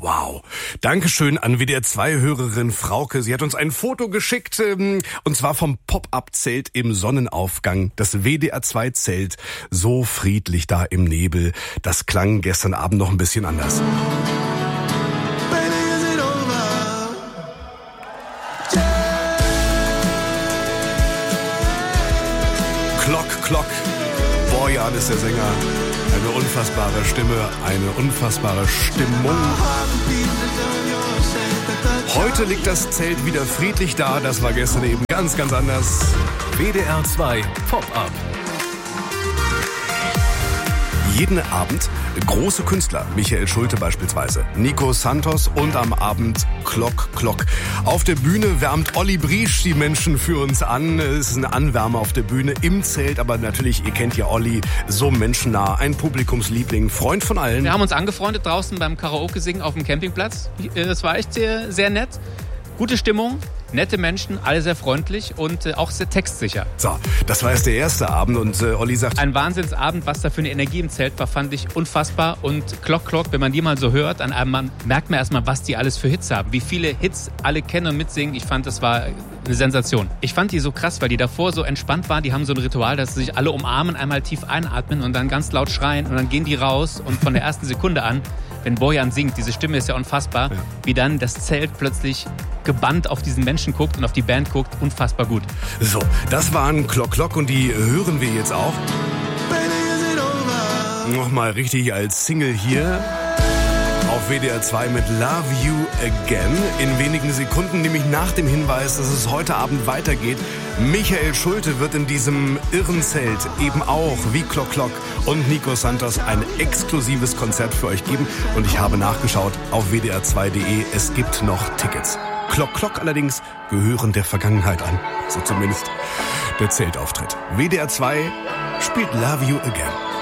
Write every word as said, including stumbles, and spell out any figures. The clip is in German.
Wow. Dankeschön an W D R zwei Hörerin Frauke. Sie hat uns ein Foto geschickt, ähm, und zwar vom Pop-Up-Zelt im Sonnenaufgang. Das W D R zwei Zelt, so friedlich da im Nebel. Das klang gestern Abend noch ein bisschen anders. Klock, Klock. Bojan ist der Sänger. Eine unfassbare Stimme, eine unfassbare Stimmung. Heute liegt das Zelt wieder friedlich da. Das war gestern eben ganz, ganz anders. W D R zwei Pop-Up. Jeden Abend große Künstler, Michael Schulte beispielsweise, Nico Santos und am Abend Klock, Klock. Auf der Bühne wärmt Olli Briesch die Menschen für uns an. Es ist eine Anwärme auf der Bühne im Zelt, aber natürlich, ihr kennt ja Olli, so menschennah, ein Publikumsliebling, Freund von allen. Wir haben uns angefreundet draußen beim Karaoke-Singen auf dem Campingplatz. Das war echt sehr, sehr nett. Gute Stimmung, nette Menschen, alle sehr freundlich und äh, auch sehr textsicher. So, das war erst der erste Abend und äh, Olli sagt... Ein Wahnsinnsabend, was da für eine Energie im Zelt war, fand ich unfassbar. Und Klock, Klock, wenn man die mal so hört, an einem Mann, merkt man erstmal, was die alles für Hits haben. Wie viele Hits alle kennen und mitsingen. Ich fand, das war eine Sensation. Ich fand die so krass, weil die davor so entspannt waren. Die haben so ein Ritual, dass sie sich alle umarmen, einmal tief einatmen und dann ganz laut schreien. Und dann gehen die raus und von der ersten Sekunde an, wenn Bojan singt, diese Stimme ist ja unfassbar, ja. Wie dann das Zelt plötzlich gebannt auf diesen Menschen guckt und auf die Band guckt, unfassbar gut. So, das waren Klock Klock und die hören wir jetzt auch. Nochmal richtig als Single hier auf W D R zwei mit Love You Again. In wenigen Sekunden, nämlich nach dem Hinweis, dass es heute Abend weitergeht. Michael Schulte wird in diesem irren Zelt eben auch wie Klock Klock und Nico Santos ein exklusives Konzert für euch geben. Und ich habe nachgeschaut auf W D R zwei Punkt de. Es gibt noch Tickets. Klock Klock allerdings gehören der Vergangenheit an. So zumindest der Zeltauftritt. W D R zwei spielt Love You Again.